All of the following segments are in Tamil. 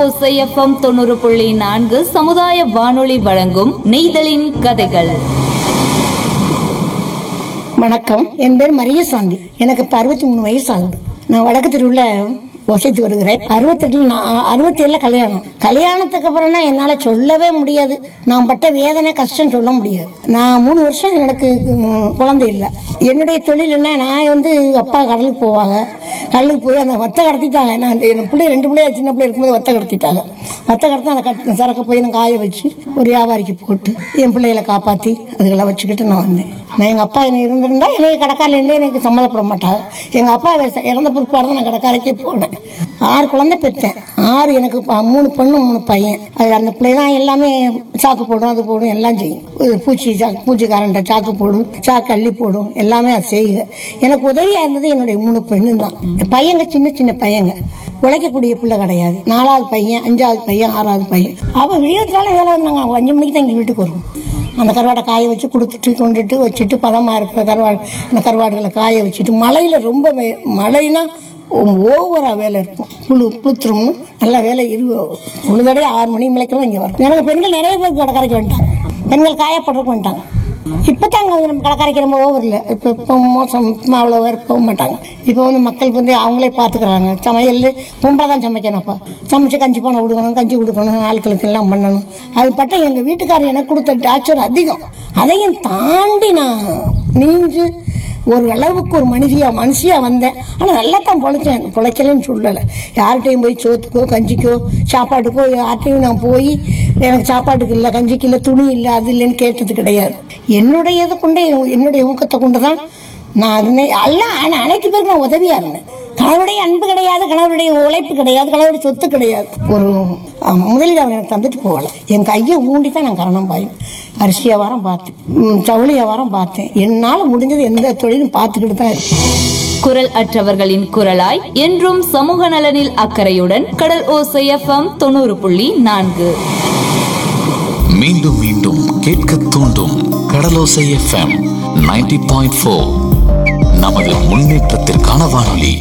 ஓசை எஃப்எம் 90.4 சமுதாய வானொலி வழங்கும் நெய்தலின் கதைகள். வணக்கம். என் பேர் மரியசாந்தி. எனக்கு இப்ப 63 வயசு ஆகுது. நான் வடக்கு தெருவுல வசித்து வருகிறேன். 67 கல்யாணத்துக்கு அப்புறம் என்னால சொல்லவே முடியாது. நான் பட்ட வேதனை கஷ்டம் சொல்ல முடியாது. நான் 3 வருஷம் எனக்கு குழந்தை இல்லை. என்னுடைய தொழில் என்ன, நான் அப்பா கடலுக்கு போவாங்க. கடலுக்கு போய் அந்த வத்தை கடத்திட்டாங்க. நான் என் பிள்ளை 2 பிள்ளைய சின்ன பிள்ளை இருக்கும்போது வத்தை கடத்திட்டாங்க. வத்தை கடத்தி அந்த சரக்கு போய் நான் காய வச்சு ஒரு வியாபாரிக்கு போட்டு என் பிள்ளைகளை காப்பாற்றி அதுகளை வச்சுக்கிட்டு நான் வந்தேன். நான் எங்கள் அப்பா என்ன இருந்திருந்தா எனக்கு கடைக்காரிலேருந்தே எனக்கு சம்மதப்பட மாட்டாங்க. எங்கள் அப்பா இறந்த பிற்பாடு தான் நான் கடைக்காரைக்கே போனேன். 6 குழந்தை பெற்றேன். 6 எனக்கு 3 பொண்ணு 3 பையன். அது அந்த பிள்ளை தான் எல்லாமே சாக்கு போடும், அது போடும், எல்லாம் செய்யும். பூச்சிக்காரன்ட்ட சாக்கு போடும், சாக்கு அள்ளி போடும், எல்லாமே அது செய்யுங்க. எனக்கு உதவியாக இருந்தது என்னுடைய 3 பெண்ணு தான். பையங்க சின்ன சின்ன பையங்க, உழைக்கக்கூடிய பிள்ளை கிடையாது. 4வது பையன், 5வது பையன், 6வது பையன். அவன் விழுவத்தாலும் வேலை வந்தாங்க. 5 மணிக்கு தான் எங்கள் வீட்டுக்கு வருவோம். அந்த கருவாடை காய வச்சு கொடுத்துட்டு கொண்டுட்டு வச்சுட்டு பதமாக இருக்கிற அந்த கருவாடுகளை காய வச்சுட்டு மழையில் ரொம்ப மழைனா ஓவராக வேலை இருக்கும். புளுத்துரும்னு நல்ல வேலை ஒரு தடவை 6 மணி மலைக்கெல்லாம் இங்கே வரும். எனக்கு பெண்கள் நிறைய பேர் கடைக்கரைக்கு வந்துட்டாங்க. பெண்கள் காயப்படுறதுக்கு வந்துட்டாங்க. இப்போ தாங்க நம்ம கடைக்கரைக்கு ரொம்ப ஓவர் இல்லை. இப்போ மோசம் அவ்வளோ பேர் போக மாட்டாங்க. இப்போ மக்களுக்கு அவங்களே பார்த்துக்கிறாங்க. சமையல் பொம்பளை தான் சமைக்கணும். அப்போ சமைச்சு கஞ்சி பானை கொடுக்கணும், கஞ்சி கொடுக்கணும், ஆட்களுக்கு எல்லாம் பண்ணணும். அது பட்ட எங்கள் வீட்டுக்காரர் எனக்கு கொடுத்த டார்ச்சர் அதிகம். அதையும் தாண்டி நான் நீஞ்சு ஒரு அளவுக்கு ஒரு மனுஷியா வந்தேன். ஆனால் நல்லா தான் பொழைச்சேன். பொழைக்கலன்னு சொல்லலை. யார்கிட்டையும் போய் சோத்துக்கோ கஞ்சிக்கோ சாப்பாட்டுக்கோ யார்கிட்டையும் நான் போய் எனக்கு சாப்பாட்டுக்கு இல்லை, கஞ்சிக்கு இல்லை, துணி இல்லை, அது இல்லைன்னு கேட்டது கிடையாது. என்னுடையது கொண்டு என்னுடைய ஊக்கத்தை கொண்டு தான் நான் இருந்தேன். எல்லாம் ஆனால் அனைத்து பேருக்கு நான் உதவியா இருந்தேன். கணவருடைய அன்பு கிடையாது, கணவருடைய உழைப்பு கிடையாது, கணவருடைய சொத்து கிடையாது. ஒரு முதலீடு அவர் எனக்கு தந்துட்டு போகலை. என் கையை ஊண்டி தான் நான் கரணம் பாயும். அரிசி வியாபாரம் பார்த்தேன், ஜவுளி வியாபாரம் பார்த்தேன். என்னால் முடிஞ்சது எந்த தொழிலும் பார்த்துக்கிட்டு தான் இருக்கேன். குரல் அற்றவர்களின் குரலாய் என்றும் சமூக நலனில் அக்கறையுடன் கடல் ஓசை எஃப்எம் 90.4. மீண்டும் மீண்டும் கேட்க தூண்டும் கடலோசை எஃப்எம் 90.4. நமது முன்னேற்றத்திற்கான வானொலி.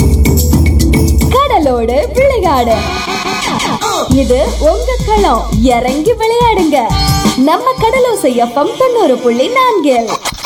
கடலோடு விளையாடு, இது உங்க களம். இறங்கி விளையாடுங்க. நம்ம கடலோசை எஃப்எம் 90.4.